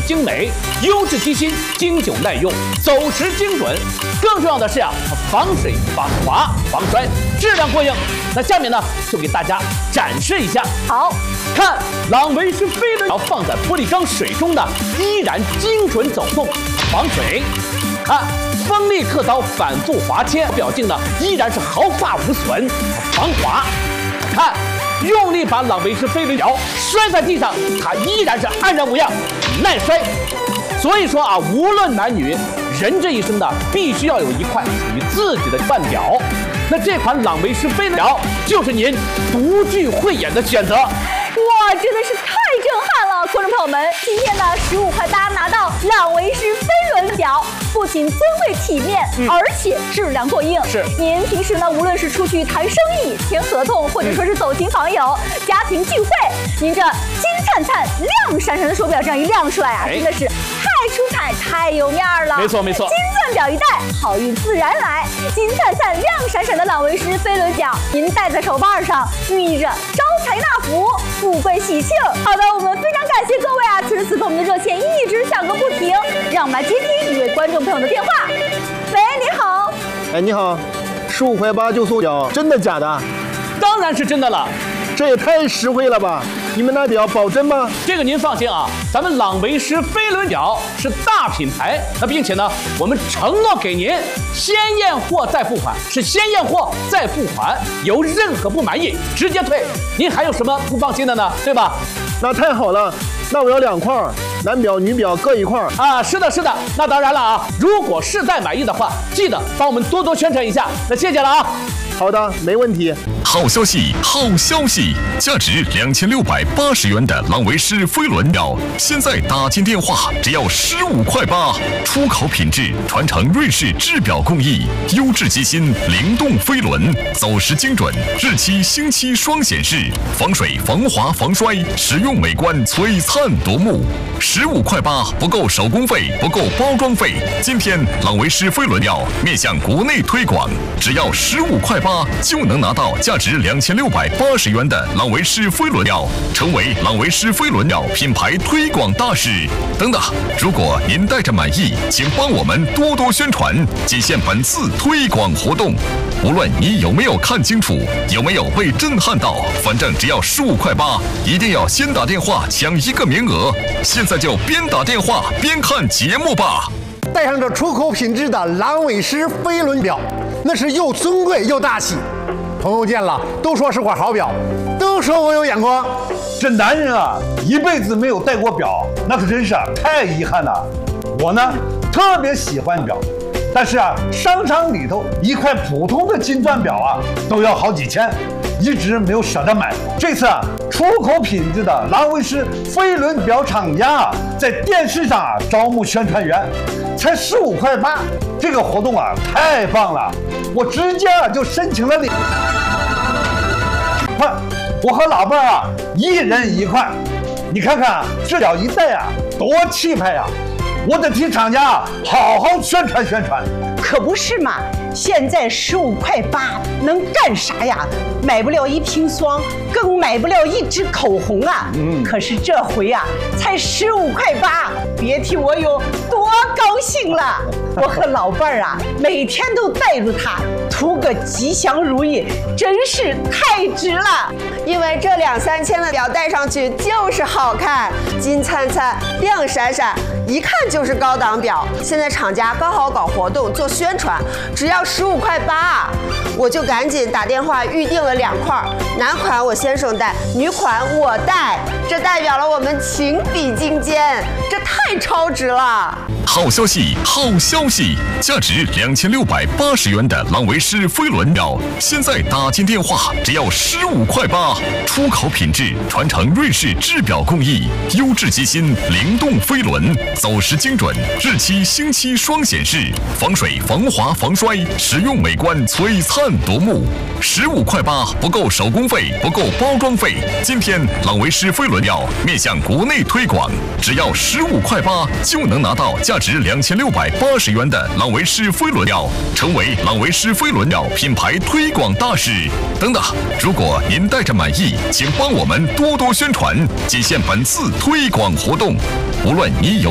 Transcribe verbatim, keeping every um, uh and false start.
精美，优质机芯，经久耐用，走时精准。更重要的是啊，它防水、防滑、防摔，质量过硬。那下面呢，就给大家展示一下。 好， 看朗维诗飞轮表放在玻璃缸水中的，依然精准走动，防水。看锋利刻刀反复划切，表径呢依然是毫发无损，防滑。看。用力把朗维诗飞轮表摔在地上，它依然是安然无恙，耐摔。所以说啊，无论男女，人这一生呢，必须要有一块属于自己的腕表。那这款朗维诗飞轮表就是您独具慧眼的选择。 哇，真的是太震撼了！观众朋友们，今天呢，十五块八拿到朗维诗飞轮表，不仅尊贵体面，嗯、而且质量过硬。 是， 您平时呢，无论是出去谈生意、签合同，或者说是走亲访友、家庭聚会，您这金灿灿、亮闪闪的手表这样一亮出来啊，哎、真的是太出彩、太有面儿了。 没错没错， 金钻表一戴，好运自然来。金灿灿、亮闪闪的朗维诗飞轮表，您戴在手腕上，寓意着招财纳福、富贵喜庆。好的，我们非常感谢各位啊！此时此刻我们的热线一直响个不停，让我们来接听一位观众朋友的电话。喂，你好。 哎，你好，十五块八就送表，真的假的？ 当然是真的了， 这也太实惠了吧！你们那表保真吗？ 这个您放心啊，咱们朗维诗飞轮表是大品牌，那并且呢，我们承诺给您先验货再付款，是先验货再付款，有任何不满意直接退。您还有什么不放心的呢？对吧？ 那太好了，那我要两块，男表女表各一块啊。是的，是的，那当然了啊，如果实在满意的话，记得帮我们多多宣传一下。那谢谢了啊。 好的，没问题。 好消息，好消息！价值两千六百八十元的朗维诗飞轮表，现在打进电话只要十五块八，出口品质，传承瑞士制表工艺，优质机芯，灵动飞轮，走时精准，日期星期双显示，防水、防滑、防摔，实用美观，璀璨夺目。十五块八不够手工费，不够包装费。今天朗维诗飞轮表面向国内推广，只要十五块八就能拿到价值两千六百八十元的朗维诗飞轮表，成为朗维诗飞轮表品牌推广大使。等等，如果您带着满意，请帮我们多多宣传，仅限本次推广活动。无论你有没有看清楚，有没有被震撼到，反正只要十五块八，一定要先打电话抢一个名额。现在就边打电话边看节目吧。 带上这出口品质的朗维诗飞轮表，那是又尊贵又大气。朋友见了都说是块好表，都说我有眼光。 这男人啊，一辈子没有戴过表，那可真是啊太遗憾了。我呢，特别喜欢表，但是啊，商场里头一块普通的金钻表啊，都要好几千，一直没有舍得买。这次啊，出口品质的朗维诗飞轮表厂家啊，在电视上啊招募宣传员，才十五块八，这个活动啊太棒了，我直接啊就申请了领。快，我和老伴儿啊一人一块，你看看啊，这表一戴啊多气派呀！我得替厂家啊好好宣传宣传。 可不是嘛，现在十五块八能干啥呀？买不了一瓶霜，更买不了一支口红啊！嗯，可是这回啊，才十五块八，别提我有多高兴了。我和老伴儿啊，每天都带着它，图个吉祥如意，真是太值了。 因为这两三千的表戴上去就是好看，金灿灿、亮闪闪，一看就是高档表。现在厂家刚好搞活动做宣传，只要十五块八，我就赶紧打电话预定了两块，男款我先生戴，女款我戴，这代表了我们情比金坚，这太超值了。 好消息，好消息！价值两千六百八十元的朗维诗飞轮表，现在打进电话只要十五块八，出口品质，传承瑞士制表工艺，优质机芯，灵动飞轮，走时精准，日期星期双显示，防水、防滑、防摔，实用美观，璀璨夺目。十五块八不够手工费，不够包装费。今天朗维诗飞轮表面向国内推广，只要十五块八就能拿到价值两千六百八十元的朗维诗飞轮表，成为朗维诗飞轮表品牌推广大使。等等，如果您带着满意，请帮我们多多宣传，仅限本次推广活动。无论你有